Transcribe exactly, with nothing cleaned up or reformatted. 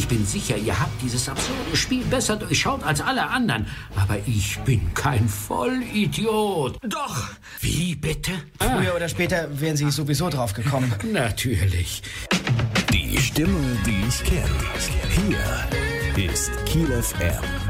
Ich bin sicher, ihr habt dieses absurde Spiel besser durchschaut als alle anderen. Aber ich bin kein Vollidiot. Doch! Wie bitte? Früher oder später wären Sie sowieso drauf gekommen. Natürlich. Die Stimme, die ich kenne. Hier ist Kiel F M.